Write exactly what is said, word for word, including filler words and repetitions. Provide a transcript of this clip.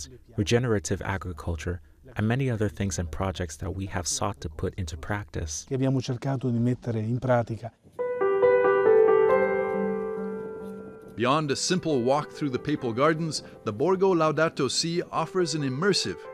gardens, regenerative agriculture, and many other things and projects that we have sought to put into practice. Che abbiamo cercato di mettere in pratica. Beyond a simple walk through the papal gardens, the Borgo Laudato Si offers an immersive,